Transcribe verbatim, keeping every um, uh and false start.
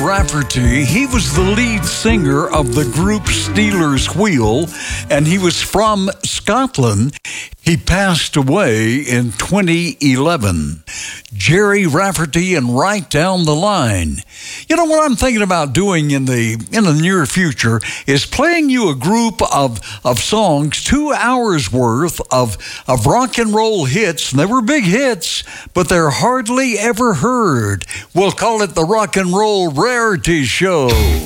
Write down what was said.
Rafferty, he was the lead singer of the group Stealers Wheel, and he was from Scotland. He passed away in twenty eleven. Gerry Rafferty and Right Down the Line. You know what I'm thinking about doing in the in the near future is playing you a group of of songs, two hours worth of of rock and roll hits. And they were big hits, but they're hardly ever heard. We'll call it the Rock and Roll Rarity Show.